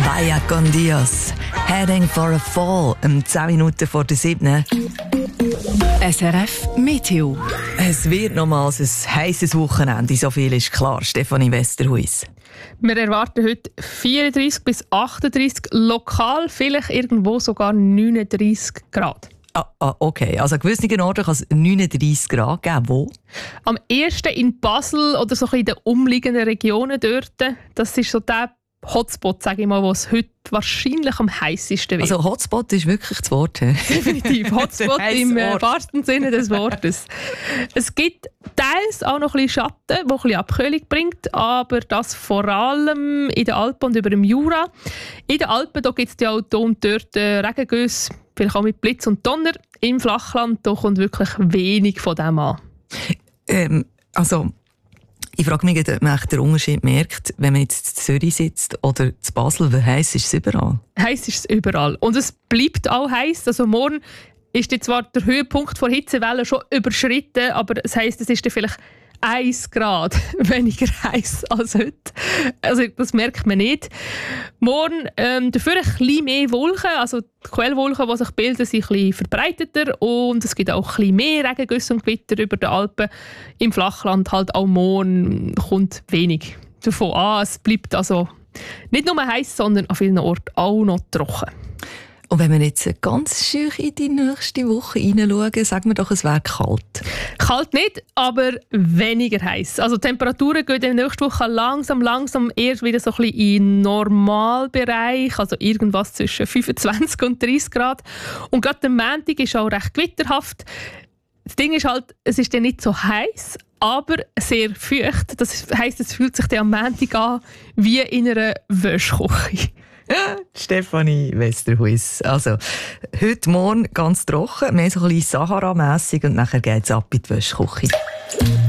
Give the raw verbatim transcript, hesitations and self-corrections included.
Vaya con Dios. Heading for a fall. Um zehn Minuten vor der siebten. S R F Meteo. Es wird nochmals ein heisses Wochenende, so viel ist klar. Stefanie Westerhuis. Wir erwarten heute vierunddreissig bis achtunddreissig, lokal vielleicht irgendwo sogar neununddreissig Grad. Ah, ah, okay, also an gewissen Orten kann es neununddreissig Grad geben. Wo? Am ersten in Basel oder so in den umliegenden Regionen dort. Das ist so der Hotspot, sage ich mal, wo es heute wahrscheinlich am heißesten wird. Also Hotspot ist wirklich das Wort. Definitiv. Hotspot im äh, wahrsten Sinne des Wortes. Es gibt teils auch noch ein bisschen Schatten, der ein bisschen Abkühlung bringt, aber das vor allem in den Alpen und über dem Jura. In den Alpen gibt es ja auch hier und dort äh, Regengüsse, vielleicht auch mit Blitz und Donner. Im Flachland da kommt wirklich wenig von dem an. Ähm, also... Ich frage mich, ob man den Unterschied merkt, wenn man jetzt in Zürich sitzt oder in Basel. Wie heiß ist es überall? Heiß ist es überall. Und es bleibt auch heiß. Also morgen ist jetzt zwar der Höhepunkt der Hitzewelle schon überschritten, aber es heisst, es ist dann vielleicht eins Grad weniger heiß als heute. Also das merkt man nicht. Morgen ähm, dafür ein bisschen mehr Wolken, also die Quellwolken, die sich bilden, sind ein bisschen verbreiteter und es gibt auch ein bisschen mehr Regengüsse und Gewitter über den Alpen. Im Flachland halt auch morgen kommt wenig davon an. Es bleibt also nicht nur heiß, sondern an vielen Orten auch noch trocken. Und wenn wir jetzt ganz schön in die nächste Woche hineinschauen, sagen wir doch, es wäre kalt. Kalt nicht, aber weniger heiß. Also die Temperaturen gehen in der nächsten Woche langsam, langsam erst wieder so ein bisschen in den Normalbereich, also irgendwas zwischen fünfundzwanzig und dreißig Grad. Und gerade der Montag ist auch recht gewitterhaft. Das Ding ist halt, es ist dann nicht so heiß, aber sehr feucht. Das heisst, es fühlt sich dann am Montag an wie in einer Wäschküche. Stefanie Westerhuis. Also, heute Morgen ganz trocken, mehr so ein bisschen Sahara-mässig und nachher geht es ab in die Wäschküche.